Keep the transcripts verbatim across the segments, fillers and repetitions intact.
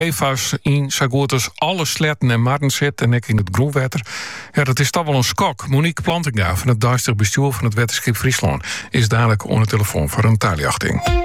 Eva's in Sagoortes alle sletten en marten zit en ik in het groenwetter. Ja, dat is toch wel een skok. Monique Plantinga van het duister bestuur van het Wetterschip Friesland is dadelijk aan de telefoon voor een taaljachting.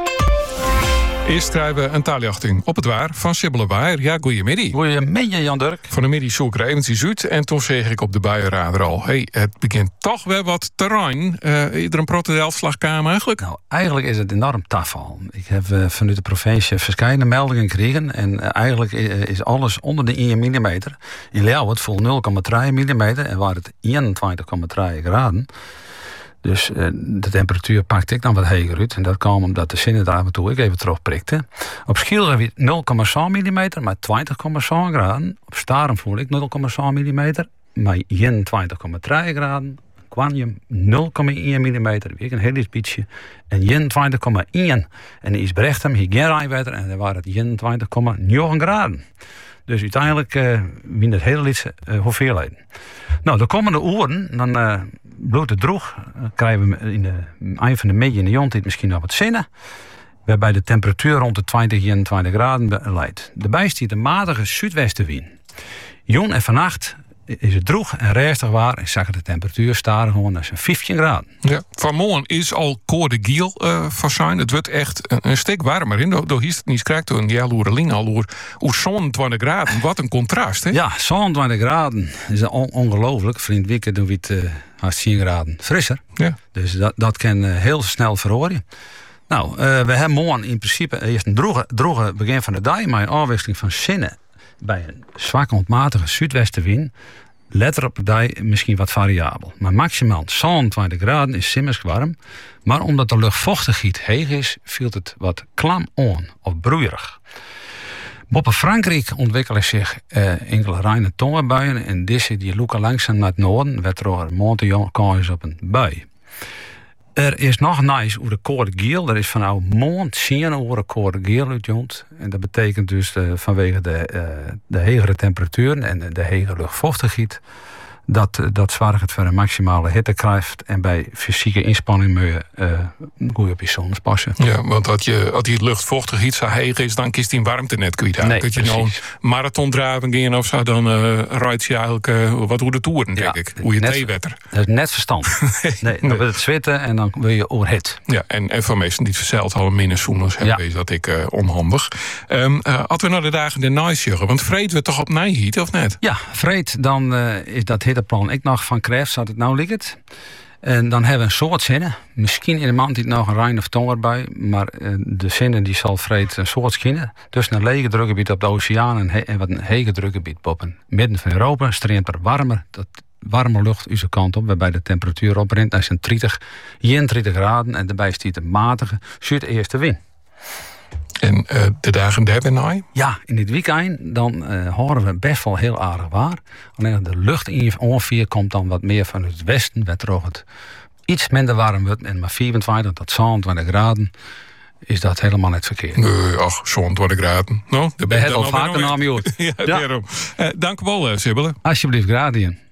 Eerst krijgen we een taaljachting op het waar van Sibylle Baaier. Ja, goeiemiddag. Goeiemiddag, Jan Dirk. Van de middag zoek ik er eventjes uit en toen zeg ik op de buienradar al: hey, het begint toch wel wat terrein. Uh, is er een protodelfslagkamer eigenlijk? Nou, eigenlijk is het enorm tafel. Ik heb uh, vanuit de provincie verschillende meldingen gekregen en uh, eigenlijk is alles onder de één millimeter. In Leeuwarden voel nul komma drie millimeter en waar het eenentwintig komma drie graden. Dus uh, de temperatuur pakte ik dan wat hoger uit. En dat kwam omdat de zinnen daar af en toe ik even terugprikte. Op Schiel heb je nul komma zes millimeter, maar twintig komma zes graden. Op Starum voel ik nul komma zes millimeter, maar eenentwintig komma drie graden. Quanium nul komma één millimeter, ik een heel iets beetje. En eenentwintig komma één. En in Isbrechtem hier geen rijwetter en daar waren het eenentwintig komma negen graden. Dus uiteindelijk uh, wien het hele liedse uh, hoeveelheden. Nou, de komende uren, dan uh, bloedt het droog. Dan krijgen we in de eind van de middag in de jontijd misschien nog wat zinnen. Waarbij de temperatuur rond de twintig, eenentwintig graden leidt. Daarbij stiet de matige zuidwestenwind. Jong en vannacht is het droog en rustig waar en zag de temperatuur staren gewoon naar zijn vijftien graden. Ja, vanmorgen is al Code Giel uh, van zijn. Het wordt echt een, een stuk warmer in. Door hiest het niet krijgt toen ja, loereling al oer zesentwintig graden. Wat een contrast, hè? Ja, zesentwintig graden is on- ongelooflijk. Vriend Wieke doen we het uh, haast tien graden frisser. Ja. Dus dat, dat kan uh, heel snel verhoren. Nou, uh, we hebben morgen in principe eerst een droge, droge begin van de dag, maar een afwisseling van zinnen. Bij een zwak ontmatige zuidwestenwind, let er op de dag misschien wat variabel. Maar maximaal zesentwintig graden is simmers warm. Maar omdat de luchtvochtigheid heeg is, viel het wat klam aan of broeierig. Boven Frankrijk ontwikkelen zich uh, enkele reine tongenbuien. En deze die loeken langzaam naar het noorden, werd er een monte kans op een bui. Er is nog nice over de Code Giel. Er is van oude maand zien over de Code Giel uitjont. En dat betekent dus uh, vanwege de, uh, de hegere temperaturen en de, de hegere luchtvochtigheid dat, uh, dat zorgt voor een maximale hittekracht en bij fysieke inspanning moet je uh, goed op je zon passen. Ja, want als je als die luchtvochtigheid zo heeg is, dan kiest die warmte net kwijt. Nee, kun je nou een marathon draven gaan of zo, dan uh, rijdt je eigenlijk uh, wat hoe de toeren, denk ja, ik. Hoe je net, theewetter. Dat is net verstand. nee, nee, dan wil het zwitten en dan wil je overhit. Ja, en, en voor mensen die het verzeild al een minneszoeners hebben, ja. Is dat ik uh, onhandig. Um, uh, als we naar de dagen de nice juggen, want vreten we toch op nijhiet of net? Ja, vreet, dan uh, is dat hitteplan ik nog van krijg, zodat het nou ligt. En dan hebben we een soort zinnen. Misschien in de maand niet nog een rein of tonger bij, maar uh, de zinnen die zal vreed een soort schijnen. Dus een lege drukgebied op de oceaan en, he- en wat een hege drukgebied op het midden van Europa. Streent er warmer, dat warme lucht onze kant op, waarbij de temperatuur oprent naar zijn dertig, eenentwintig graden en daarbij stiet de matige zuideerste wind. En uh, de dagen daarna? Ja, in dit weekend dan uh, horen we best wel heel aardig waar. Alleen de lucht in ongeveer komt dan wat meer van het westen. Waardoor het iets minder warm wordt. En maar vierentwintig tot zesentwintig graden is dat helemaal net verkeerd. Nee, ach, zesentwintig graden. Nou, daar ben je je al vaker naar me uit. Ja, daarom. Uh, dank u wel, uh, Sibylle. Alsjeblieft, Gradien.